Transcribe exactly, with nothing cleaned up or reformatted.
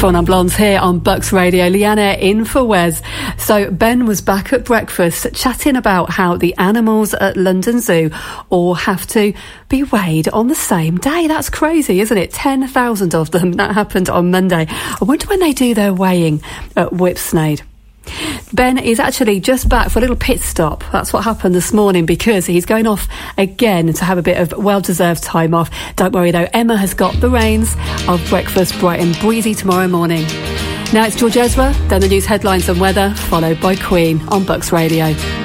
Four Non Blondes here on Bucks Radio. Leanna in for Wes. So Ben was back at breakfast chatting about how the animals at London Zoo all have to be weighed on the same day. That's crazy, isn't it? ten thousand of them. That happened on Monday. I wonder when they do their weighing at Whipsnade. Ben is actually just back for a little pit stop. That's what happened this morning, because he's going off again to have a bit of well-deserved time off. Don't worry though, Emma has got the reins of breakfast bright and breezy tomorrow morning. Now it's George Ezra, then the news headlines and weather, followed by Queen on Bucks Radio.